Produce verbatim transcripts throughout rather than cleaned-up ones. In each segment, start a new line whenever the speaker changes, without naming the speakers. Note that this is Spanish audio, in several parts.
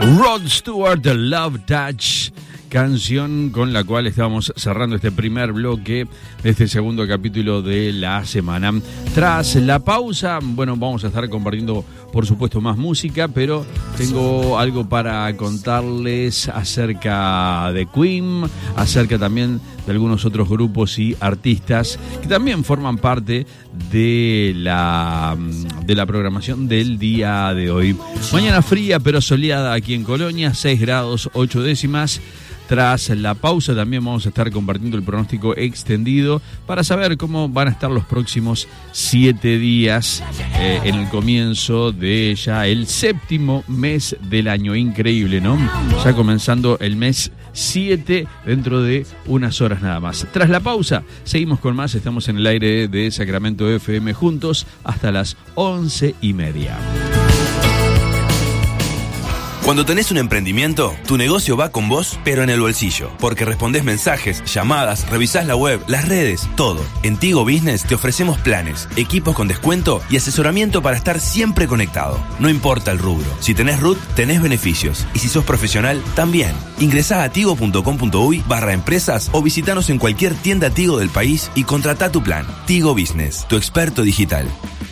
Rod Stewart, The Love Touch, canción con la cual estamos cerrando este primer bloque de este segundo capítulo de la semana. Tras la pausa, bueno, vamos a estar compartiendo, por supuesto, más música, pero tengo algo para contarles acerca de Queen, acerca también de algunos otros grupos y artistas que también forman parte de la, de la programación del día de hoy. Mañana fría pero soleada aquí en Colonia, seis grados ocho décimas. Tras la pausa también vamos a estar compartiendo el pronóstico extendido para saber cómo van a estar los próximos siete días eh, en el comienzo de ya el séptimo mes del año. Increíble, ¿no? Ya comenzando el mes siete dentro de unas horas nada más. Tras la pausa seguimos con más. Estamos en el aire de Sacramento F M juntos hasta las once y media.
Cuando tenés un emprendimiento, tu negocio va con vos, pero en el bolsillo. Porque respondés mensajes, llamadas, revisás la web, las redes, todo. En Tigo Business te ofrecemos planes, equipos con descuento y asesoramiento para estar siempre conectado. No importa el rubro. Si tenés R U T, tenés beneficios. Y si sos profesional, también. Ingresá a tigo.com.uy barra empresas o visitanos en cualquier tienda Tigo del país y contratá tu plan. Tigo Business, tu experto digital.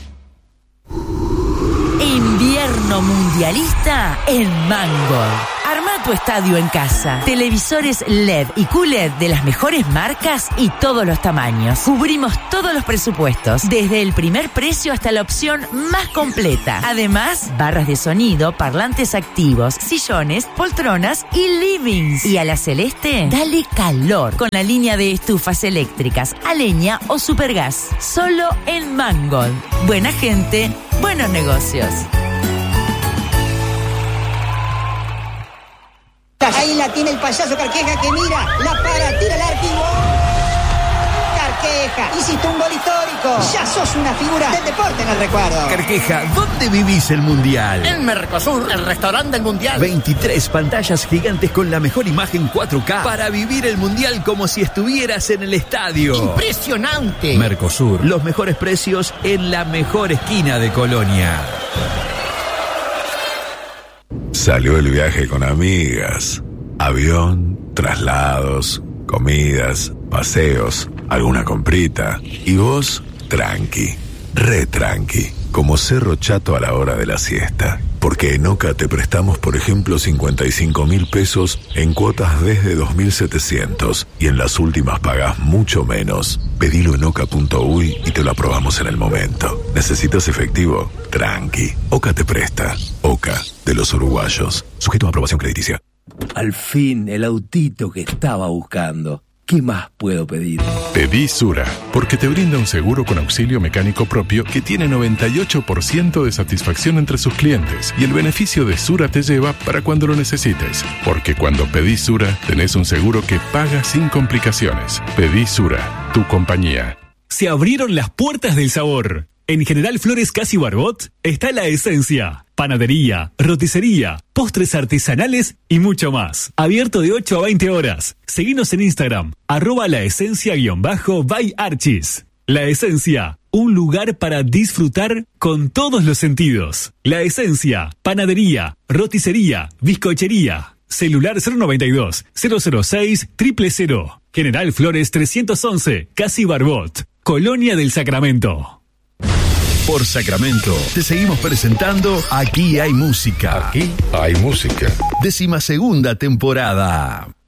Invierno mundialista en Mango. Arma tu estadio en casa. Televisores L E D y Q L E D de las mejores marcas y todos los tamaños. Cubrimos todos los presupuestos, desde el primer precio hasta la opción más completa. Además, barras de sonido, parlantes activos, sillones, poltronas y livings. Y a la celeste, dale calor con la línea de estufas eléctricas, a leña o supergas. Solo en Mango. Buena gente, buenos negocios.
Ahí la tiene el payaso Carqueja que mira, la para, tira el arco y ¡gol! Carqueja, hiciste un gol histórico. Ya sos una figura del deporte en el recuerdo.
Carqueja, ¿dónde vivís el Mundial?
En Mercosur, el restaurante del Mundial.
veintitrés pantallas gigantes con la mejor imagen cuatro K para vivir el Mundial como si estuvieras en el estadio.
¡Impresionante!
Mercosur, los mejores precios en la mejor esquina de Colonia.
Salió el viaje con amigas. Avión, traslados, comidas, paseos, alguna comprita. Y vos, tranqui, re tranqui, como Cerro Chato a la hora de la siesta. Porque en Oca te prestamos, por ejemplo, cincuenta y cinco mil pesos en cuotas desde dos mil setecientos y en las últimas pagás mucho menos. Pedilo en oca punto uy y te lo aprobamos en el momento. ¿Necesitas efectivo? Tranqui. Oca te presta. Oca, de los uruguayos. Sujeto a aprobación crediticia.
Al fin, el autito que estaba buscando. ¿Qué más puedo pedir?
Pedí Sura, porque te brinda un seguro con auxilio mecánico propio que tiene noventa y ocho por ciento de satisfacción entre sus clientes. Y el beneficio de Sura te lleva para cuando lo necesites. Porque cuando pedís Sura, tenés un seguro que paga sin complicaciones. Pedí Sura, tu compañía.
Se abrieron las puertas del sabor. En General Flores Casi Barbot está La Esencia. Panadería, roticería, postres artesanales y mucho más. Abierto de ocho a veinte horas. Seguinos en Instagram, arroba la esencia guión bajo by Archis. La Esencia, un lugar para disfrutar con todos los sentidos. La Esencia, panadería, roticería, bizcochería. Celular cero noventa y dos, cero cero seis, cero cero cero. General Flores trescientos once, Casi Barbot. Colonia del Sacramento.
Por Sacramento, te seguimos presentando Aquí hay música.
Aquí hay música.
Décima segunda temporada.